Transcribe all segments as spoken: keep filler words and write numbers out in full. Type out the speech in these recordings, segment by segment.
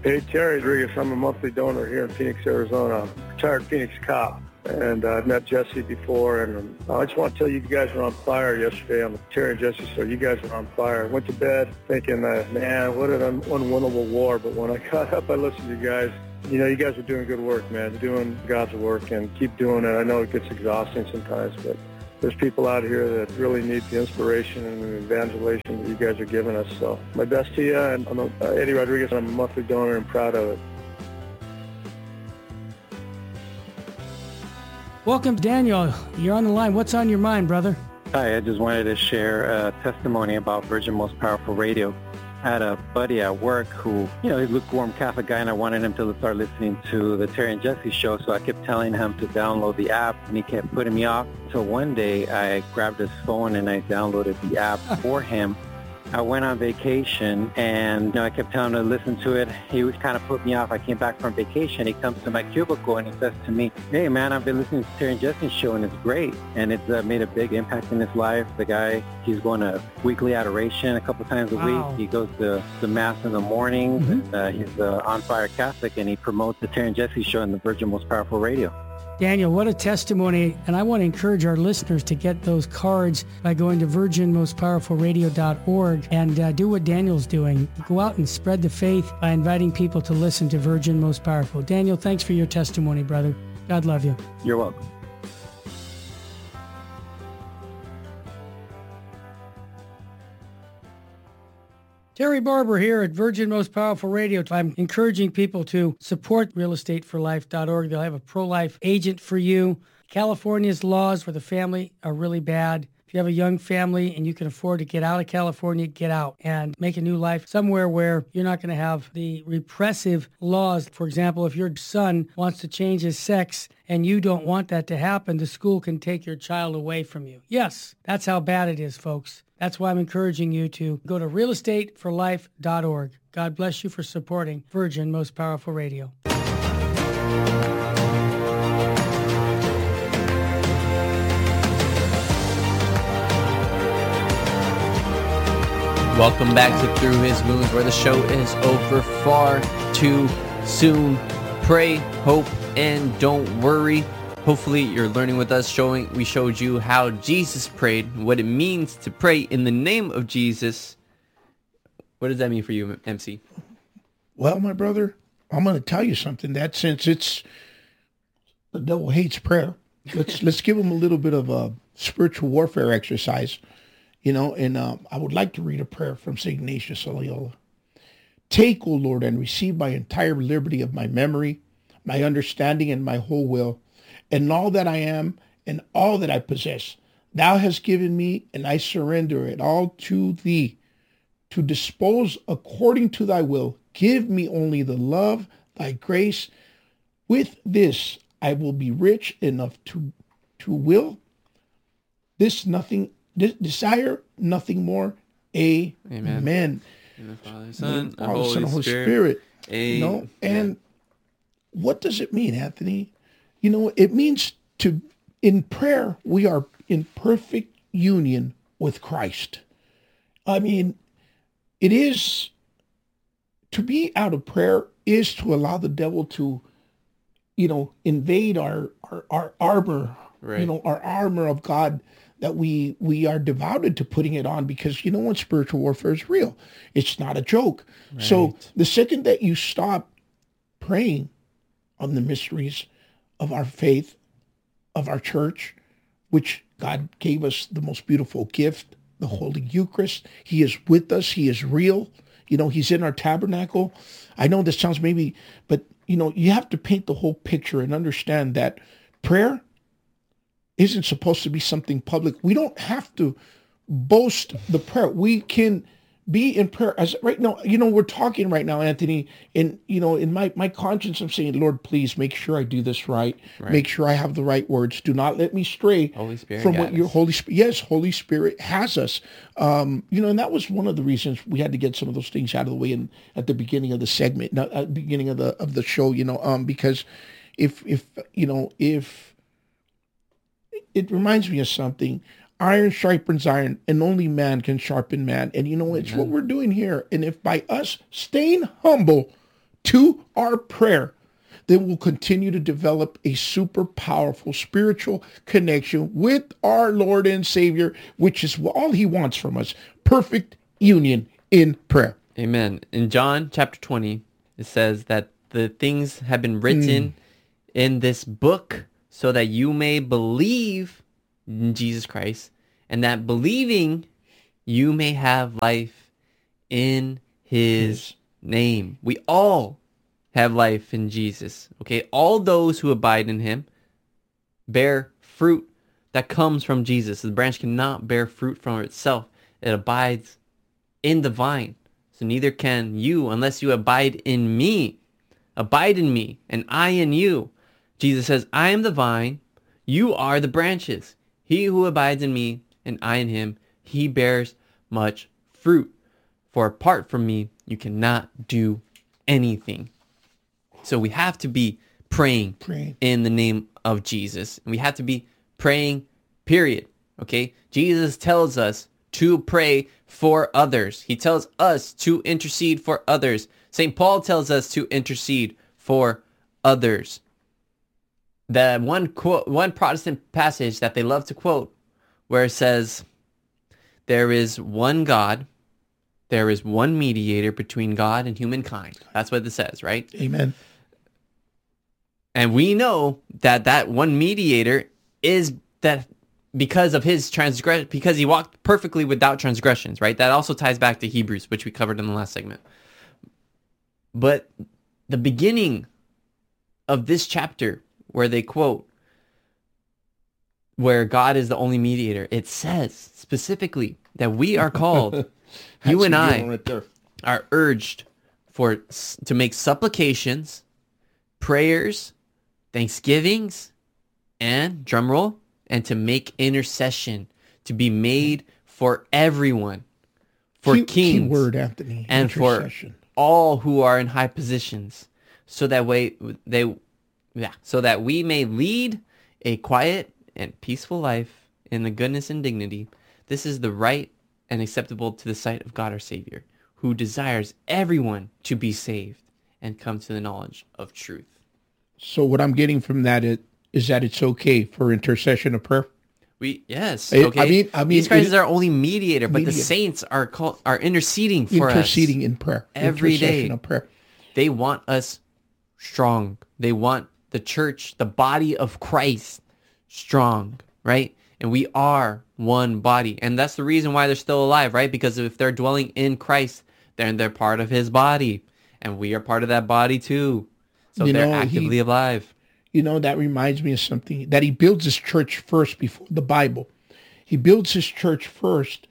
Hey, Terry Rodriguez. I'm a monthly donor here in Phoenix, Arizona. I'm a retired Phoenix cop. And uh, I've met Jesse before, and um, I just want to tell you, you guys were on fire yesterday on the Terry and Jesse show. You guys were on fire. I went to bed thinking, uh, man, what an un- unwinnable war. But when I got up, I listened to you guys. You know, you guys are doing good work, man. You're doing God's work, and keep doing it. I know it gets exhausting sometimes, but there's people out here that really need the inspiration and the evangelization that you guys are giving us. So my best to you, and I'm a, uh, Eddie Rodriguez. I'm a monthly donor and proud of it. Welcome, Daniel. You're on the line. What's on your mind, brother? Hi, I just wanted to share a testimony about Virgin Most Powerful Radio. I had a buddy at work who, you know, he's a lukewarm Catholic guy, and I wanted him to start listening to the Terry and Jesse show, so I kept telling him to download the app, and he kept putting me off. So one day, I grabbed his phone, and I downloaded the app for him. I went on vacation, and you know, I kept telling him to listen to it. He was kind of put me off. I came back from vacation. He comes to my cubicle, and he says to me, hey, man, I've been listening to Terry and Jesse's show, and it's great. And it's uh, made a big impact in his life. The guy, he's going to weekly adoration a couple times a Wow. week. He goes to the Mass in the morning. Mm-hmm. And, uh, he's an on-fire Catholic, and he promotes the Terry and Jesse show on the Virgin Most Powerful Radio. Daniel, what a testimony. And I want to encourage our listeners to get those cards by going to virgin most powerful radio dot org and uh, do what Daniel's doing. Go out and spread the faith by inviting people to listen to Virgin Most Powerful. Daniel, thanks for your testimony, brother. God love you. You're welcome. Terry Barber here at Virgin Most Powerful Radio. I'm encouraging people to support real estate for life dot org. They'll have a pro-life agent for you. California's laws for the family are really bad. If you have a young family and you can afford to get out of California, get out and make a new life somewhere where you're not going to have the repressive laws. For example, if your son wants to change his sex and you don't want that to happen, the school can take your child away from you. Yes, that's how bad it is, folks. That's why I'm encouraging you to go to real estate for life dot org. God bless you for supporting Virgin Most Powerful Radio. Welcome back to Through His Wounds, where the show is over far too soon. Pray, hope, and don't worry. Hopefully you're learning with us. Showing we showed you how Jesus prayed, what it means to pray in the name of Jesus. What does that mean for you, M C? Well, my brother, I'm going to tell you something. That since it's the devil hates prayer, let's let's give him a little bit of a spiritual warfare exercise, you know. And uh, I would like to read a prayer from Saint Ignatius of Loyola. Take, O Lord, and receive my entire liberty of my memory, my understanding, and my whole will, and all that I am and all that I possess. Thou hast given me, and I surrender it all to thee, to dispose according to thy will. Give me only the love, thy grace. With this I will be rich enough to to will this nothing, this desire nothing more. Amen. Amen. In the Father, Son, the Father, Son, and Holy Spirit. Spirit. You know, and what does it mean, Anthony? You know, it means to, in prayer, we are in perfect union with Christ. I mean, it is, to be out of prayer is to allow the devil to, you know, invade our, our, our armor, right. you know, our armor of God, that we we are devoted to putting it on, because, you know what, spiritual warfare is real. It's not a joke. Right. So the second that you stop praying on the mysteries of our faith, of our church, which God gave us the most beautiful gift, the Holy Eucharist. He is with us. He is real. You know, he's in our tabernacle. I know this sounds maybe, but, you know, you have to paint the whole picture and understand that prayer isn't supposed to be something public. We don't have to boast the prayer. We can be in prayer. As right now, you know, we're talking right now, Anthony, and, you know, in my, my conscience, I'm saying, Lord, please make sure I do this right. right. Make sure I have the right words. Do not let me stray Holy Spirit from what us. your Holy Spirit, yes, Holy Spirit has us. Um, you know, and that was one of the reasons we had to get some of those things out of the way in, at the beginning of the segment, not at the beginning of the, of the show, you know, um, because if, if, you know, if, it reminds me of something. Iron sharpens iron, and only man can sharpen man. And, you know, it's Amen. What we're doing here. And if by us staying humble to our prayer, then we'll continue to develop a super powerful spiritual connection with our Lord and Savior, which is all he wants from us. Perfect union in prayer. Amen. In John chapter twenty, it says that the things have been written mm. in this book so that you may believe in Jesus Christ, and that believing you may have life in his yes. name. We all have life in Jesus. Okay, all those who abide in him bear fruit that comes from Jesus. The branch cannot bear fruit from itself. It abides in the vine. So neither can you unless you abide in me. Abide in me, and I in you. Jesus says, I am the vine, you are the branches. He who abides in me, and I in him, he bears much fruit. For apart from me, you cannot do anything. So we have to be praying, praying in the name of Jesus. And we have to be praying, period. Okay? Jesus tells us to pray for others. He tells us to intercede for others. Saint Paul tells us to intercede for others. The one quote, one Protestant passage that they love to quote, where it says, there is one God, there is one mediator between God and humankind. That's what it says, right? Amen. And we know that that one mediator is that because of his transgression, because he walked perfectly without transgressions, right? That also ties back to Hebrews, which we covered in the last segment. But the beginning of this chapter, where they quote, where God is the only mediator, it says specifically that we are called, you and I right are urged for to make supplications, prayers, thanksgivings, and drumroll, and to make intercession, to be made for everyone, for key, kings, key word, Anthony, and for all who are in high positions, so that way they, yeah, so that we may lead a quiet and peaceful life in the goodness and dignity. This is the right and acceptable to the sight of God our Savior, who desires everyone to be saved and come to the knowledge of truth. So what I'm getting from that is, is that it's okay for intercession of prayer? We yes. It, okay. I mean, I mean, Jesus Christ is our only mediator, but mediator. the saints are called are interceding for interceding us, interceding in prayer every day. Of prayer. They want us strong. They want the church, the body of Christ, strong, right? And we are one body, and that's the reason why they're still alive, right? Because if they're dwelling in Christ, then they're part of His body, and we are part of that body too. So you they're know, actively he, alive. You know, that reminds me of something, that he builds his church first before the Bible. He builds his church first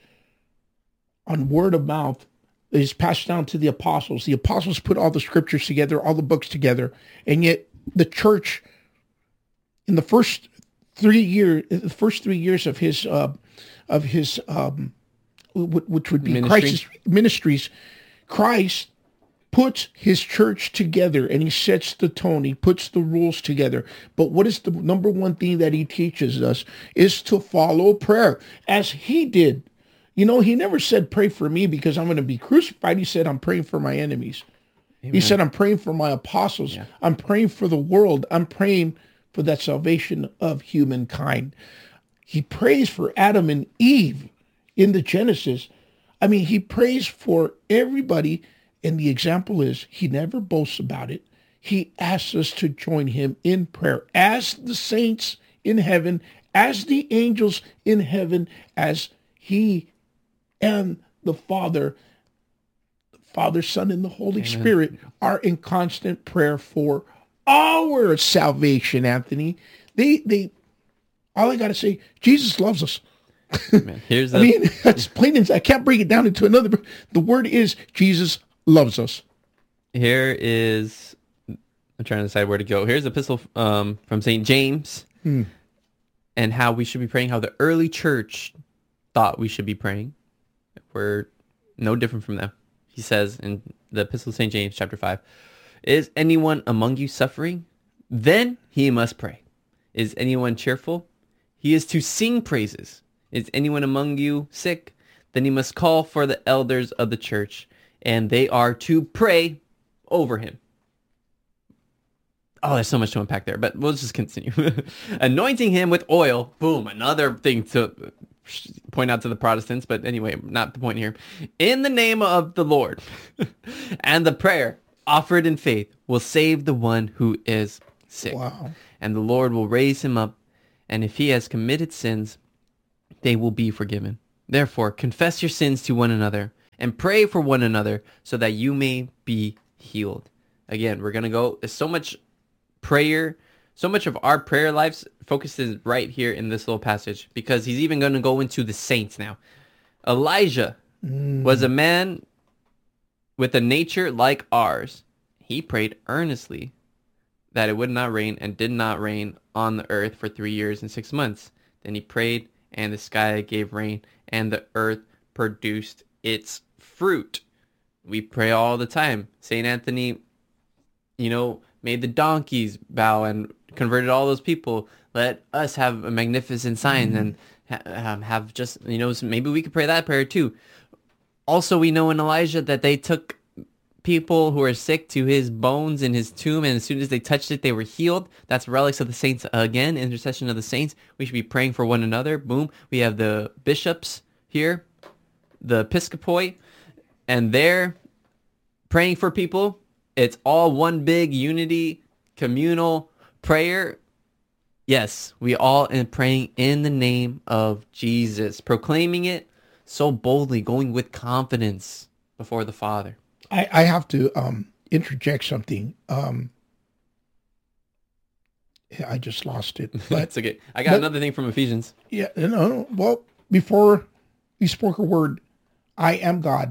on word of mouth that is passed down to the apostles. The apostles put all the scriptures together, all the books together, and yet the church, in the first three years, the first three years of his, uh, of his, um, which would be Ministry. Christ's ministries, Christ puts his church together, and he sets the tone. He puts the rules together. But what is the number one thing that he teaches us is to follow prayer, as he did. You know, he never said, pray for me because I'm going to be crucified. He said, I'm praying for my enemies. Amen. He said, I'm praying for my apostles. Yeah. I'm praying for the world. I'm praying for that salvation of humankind. He prays for Adam and Eve in the Genesis. I mean, he prays for everybody. And the example is, he never boasts about it. He asks us to join him in prayer as the saints in heaven, as the angels in heaven, as he and the Father, the Father, Son, and the Holy Amen. Spirit are in constant prayer for our salvation, Anthony. They, they, all I got to say, Jesus loves us. Man, here's I a... mean, that's plain as I can't break it down into another. The word is Jesus loves us. Here is, I'm trying to decide where to go. Here's an epistle um, from Saint James hmm. and how we should be praying, how the early church thought we should be praying. We're no different from them. He says in the epistle of Saint James, chapter five, is anyone among you suffering? Then he must pray. Is anyone cheerful? He is to sing praises. Is anyone among you sick? Then he must call for the elders of the church, and they are to pray over him. Oh, there's so much to unpack there, but we'll just continue. Anointing him with oil. Boom, another thing to point out to the Protestants, but anyway, not the point here. In the name of the Lord. And the prayer offered in faith will save the one who is sick. Wow. And the Lord will raise him up, and if he has committed sins, they will be forgiven. Therefore, confess your sins to one another and pray for one another so that you may be healed. Again, we're going to go, there's so much prayer, so much of our prayer lives focuses right here in this little passage, because he's even going to go into the saints now. Elijah mm. was a man with a nature like ours. He prayed earnestly that it would not rain, and did not rain on the earth for three years and six months. Then he prayed, and the sky gave rain, and the earth produced its fruit. We pray all the time. Saint Anthony, you know, made the donkeys bow and converted all those people. Let us have a magnificent sign mm-hmm. and ha- have just, you know, maybe we could pray that prayer too. Also, we know in Elijah that they took people who are sick to his bones in his tomb, and as soon as they touched it, they were healed. That's relics of the saints again, intercession of the saints. We should be praying for one another. Boom. We have the bishops here, the episcopoi, and they're praying for people. It's all one big unity, communal prayer. Yes, we all are praying in the name of Jesus, proclaiming it so boldly, going with confidence before the Father. I, I have to um, interject something. Um, yeah, I just lost it. But, That's okay. I got but, another thing from Ephesians. Yeah, no, no. Well, before you spoke a word, I am God.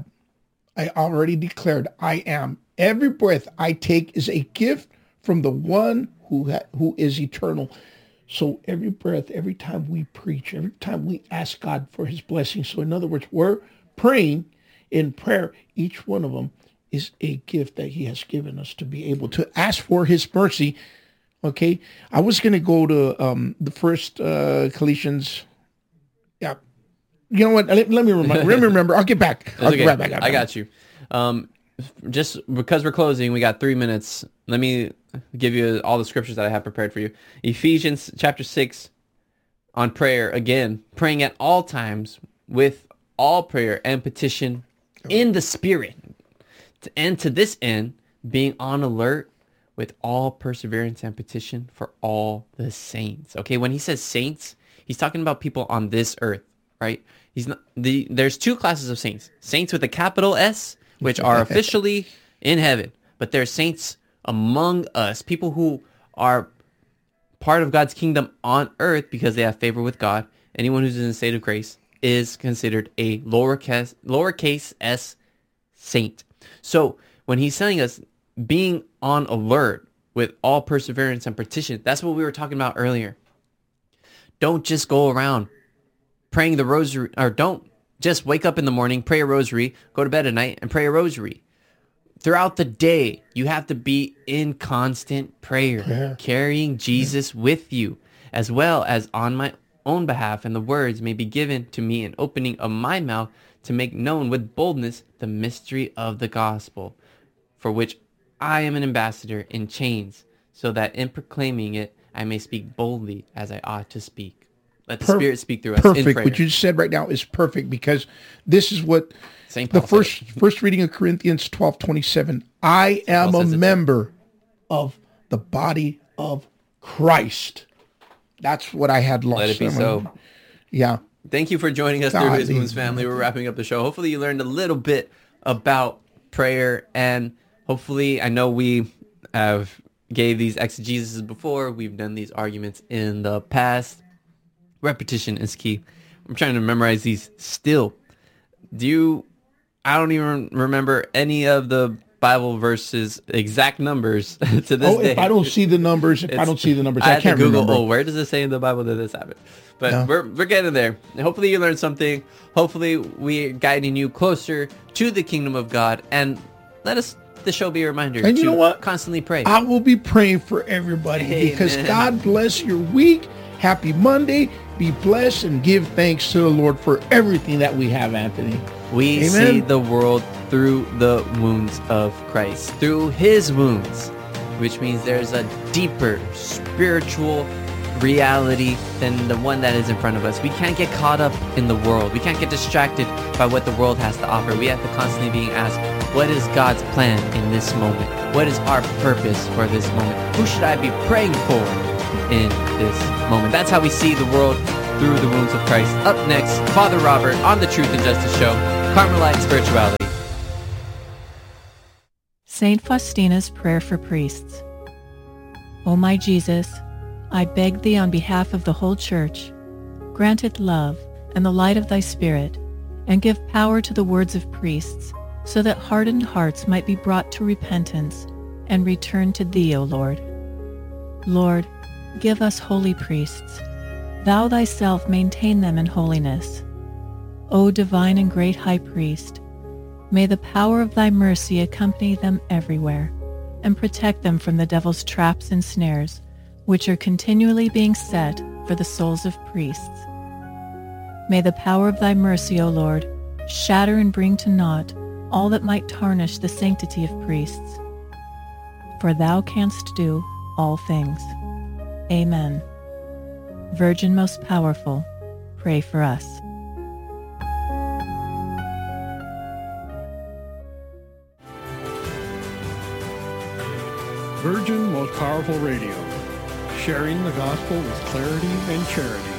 I already declared I am. Every breath I take is a gift from the one who ha- who is eternal. So every breath, every time we preach, every time we ask God for his blessing. So in other words, we're praying in prayer. Each one of them is a gift that he has given us to be able to ask for his mercy. Okay. I was going to go to um, the first uh, Colossians. Yeah. You know what? Let, let me remember. Let me remember. I'll get back. I'll okay. get right back. I'll I got you. Um, just because we're closing, we got three minutes. Let me give you all the scriptures that I have prepared for you. Ephesians chapter six on prayer. Again, praying at all times with all prayer and petition in the Spirit. And to this end, being on alert with all perseverance and petition for all the saints. Okay, when he says saints, he's talking about people on this earth, right? He's not the. There's two classes of saints: saints with a capital S, which are officially in heaven, but there's saints among us, people who are part of God's kingdom on earth because they have favor with God. Anyone who's in a state of grace is considered a lowercase lowercase s saint. So when he's telling us being on alert with all perseverance and petition, that's what we were talking about earlier. Don't just go around praying the rosary, or don't just wake up in the morning, pray a rosary, go to bed at night and pray a rosary. Throughout the day, you have to be in constant prayer, prayer. carrying Jesus yeah. with you, as well as on my own behalf, and the words may be given to me in opening of my mouth to make known with boldness the mystery of the gospel, for which I am an ambassador in chains, so that in proclaiming it, I may speak boldly as I ought to speak. Let the per- Spirit speak through us. Perfect. In prayer. What you said right now is perfect, because this is what Saint Paul the first said. first reading of Corinthians twelve twenty-seven. I am a member of the body of Christ. That's what I had lost. Let it be so. Yeah. Thank you for joining us through His Wounds family. We're wrapping up the show. Hopefully you learned a little bit about prayer, and hopefully, I know we have gave these exegesis before. We've done these arguments in the past. Repetition is key. I'm trying to memorize these still. Do you, I don't even remember any of the Bible verses, exact numbers to this oh, day. If I don't see the numbers, if I don't see the numbers, I, I can't Google, remember. Oh, where does it say in the Bible that this happened? But no. we're we're getting there. And hopefully you learned something. Hopefully we're guiding you closer to the kingdom of God. And let us, the show be a reminder and to you know what? constantly pray. I will be praying for everybody. Amen. Because God bless your week. Happy Monday. Be blessed and give thanks to the Lord for everything that we have, Anthony. We Amen. see the world through the wounds of Christ, through His wounds. which means there's a deeper spiritual reality than the one that is in front of us. We can't get caught up in the world. We can't get distracted by what the world has to offer. We have to constantly be asked, what is God's plan in this moment? What is our purpose for this moment? Who should I be praying for in this moment? That's how we see the world through the wounds of Christ. Up next, Father Robert on the Truth and Justice Show, Carmelite Spirituality. Saint Faustina's Prayer for Priests. O my Jesus, I beg thee on behalf of the whole Church, grant it love and the light of thy Spirit, and give power to the words of priests, so that hardened hearts might be brought to repentance and return to thee, O Lord. Lord, give us holy priests. Thou thyself maintain them in holiness. O divine and great High Priest, may the power of thy mercy accompany them everywhere, and protect them from the devil's traps and snares, which are continually being set for the souls of priests. May the power of thy mercy, O Lord, shatter and bring to naught all that might tarnish the sanctity of priests. For thou canst do all things. Amen. Virgin most powerful, pray for us. Virgin Most Powerful Radio, sharing the gospel with clarity and charity.